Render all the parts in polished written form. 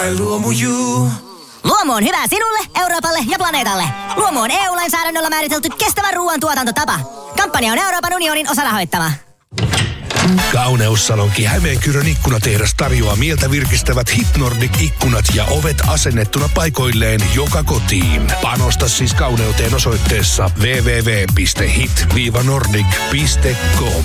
Luomu on hyvä sinulle, Euroopalle ja planeetalle. Luomu on EU-lainsäädännöllä määritelty kestävän ruoantuotantotapa. Kampanja on Euroopan unionin osarahoittama. Kauneussalonki Hämeenkyrön ikkunatehdas tarjoaa mieltä virkistävät HitNordic-ikkunat ja ovet asennettuna paikoilleen joka kotiin. Panosta siis kauneuteen osoitteessa www.hit-nordic.com.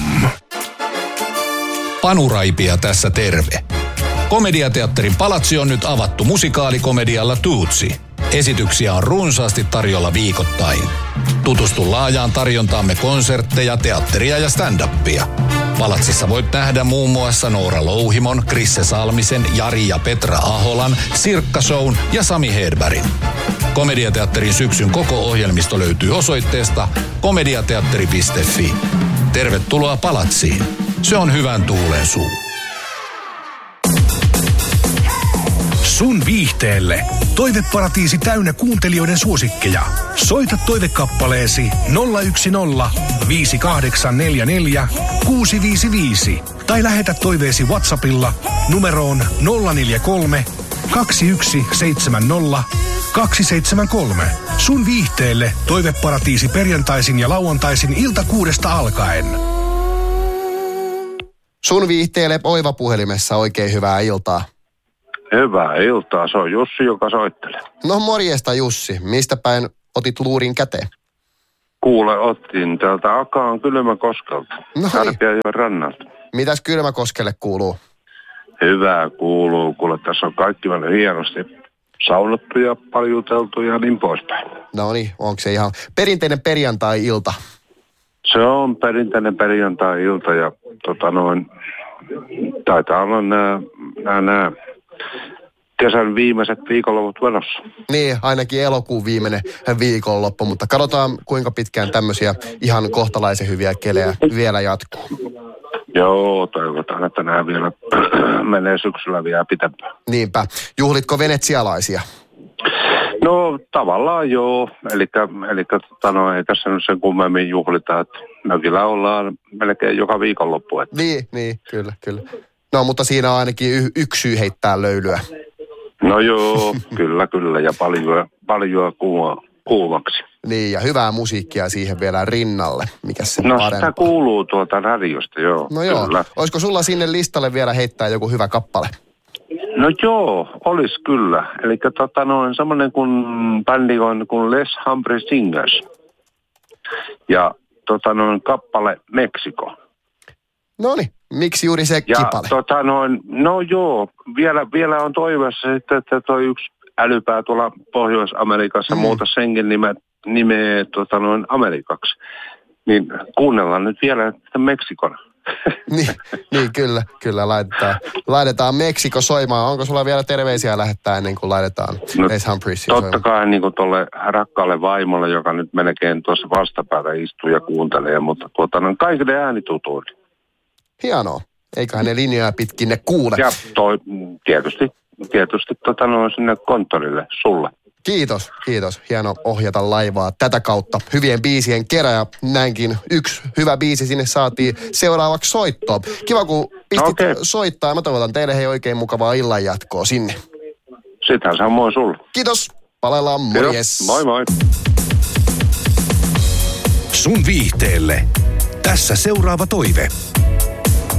Panu Raipia tässä terve. Komediateatterin palatsi on nyt avattu musikaalikomedialla Tootsi. Esityksiä on runsaasti tarjolla viikoittain. Tutustu laajaan tarjontaamme konsertteja, teatteria ja stand-upia. Palatsissa voit nähdä muun muassa Noora Louhimon, Krisse Salmisen, Jari ja Petra Aholan, Sirkka Shown ja Sami Hedbergin. Komediateatterin syksyn koko ohjelmisto löytyy osoitteesta komediateatteri.fi. Tervetuloa Palatsiin. Se on hyvän tuulen suu. Sun viihteelle. Toiveparatiisi täynnä kuuntelijoiden suosikkeja. Soita toivekappaleesi 010 5844 655 tai lähetä toiveesi WhatsAppilla numeroon 043 2170 273. Sun viihteelle toiveparatiisi perjantaisin ja lauantaisin ilta 6 alkaen. Sun viihteelle Oiva-puhelimessa oikein hyvää iltaa. Hyvää iltaa, se on Jussi, joka soittelee. No morjesta Jussi, mistä päin otit luurin käteen? Kuule, otin täältä Akaan Kylmäkoskelta, Kärpiäjoen rannalta. Mitäs Kylmäkoskelle kuuluu? Hyvää kuuluu, kuule tässä on kaikki mennyt hienosti. Saunottu ja paljuteltu ja niin poispäin. No niin, onko se ihan perinteinen perjantai-ilta? Se on perinteinen perjantai-ilta ja taitaa olla nämä kesän viimeiset viikonloput menossa. Niin, ainakin elokuun viimeinen viikonloppu, mutta katsotaan kuinka pitkään tämmöisiä ihan kohtalaisen hyviä kelejä vielä jatkuu. Joo, toivotaan, että nämä vielä menee syksyllä vielä pitempään. Niinpä. Juhlitko venetsialaisia? No tavallaan joo, eli ei tässä nyt sen kummemmin juhlita, että mökillä ollaan melkein joka viikonloppu. Että. Niin, kyllä. No mutta siinä on ainakin yksi syy heittää löylyä. No joo, kyllä, ja paljon kuumaksi. Niin, ja hyvää musiikkia siihen vielä rinnalle. Mikäs se parempaa? Sitä kuuluu tuolta radiosta, joo. No joo, kyllä. Olisiko sulla sinne listalle vielä heittää joku hyvä kappale? No joo, olisi kyllä. Eli semmoinen bändi on kuin Les Humphrey Singers. Ja kappale Meksiko. Noniin, miksi juuri se kipale? No joo, vielä on toiveessa sitten, että toi yksi älypää tuolla Pohjois-Amerikassa muuta senkin nimeä Amerikaksi. Niin kuunnellaan nyt vielä Meksikon. niin kyllä laitetaan Meksiko soimaan. Onko sulla vielä terveisiä lähettää ennen kuin laitetaan Les Humphreys soimaan? Totta kai niin kuin tolle rakkaalle vaimolle, joka nyt melkein tuossa vastapäätä istuu ja kuuntelee, mutta kaikille äänitutuille. Hienoa. Eiköhän ne linjoja pitkin ne kuule. Ja tietysti sinne konttorille, sulle. Kiitos. Hieno ohjata laivaa tätä kautta hyvien biisien kerran ja näinkin yksi hyvä biisi sinne saatiin seuraavaksi soittoon. Kiva, kun pistit soittaa. Mä toivotan teille hei oikein mukavaa illanjatkoa sinne. Sitä samoin sulle. Kiitos. Palellaan, morjes. Moi moi. Sun viihteelle. Tässä seuraava toive.